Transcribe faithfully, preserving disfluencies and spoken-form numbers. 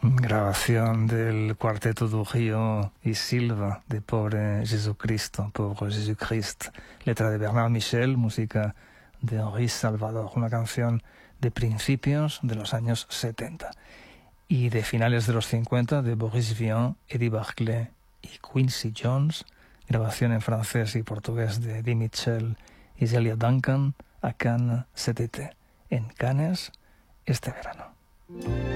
Grabación del cuarteto Trujillo y Silva de Pobre Jesucristo, Pobre Jesucristo. Letra de Bernard Michel, música de Henri Salvador. Una canción de principios de los años setenta y de finales de los cincuenta de Boris Vian, Eddie Barclay y Quincy Jones. Grabación en francés y portugués de Eddie Mitchell y Celia Duncan a Cannes C T T, en Cannes este verano.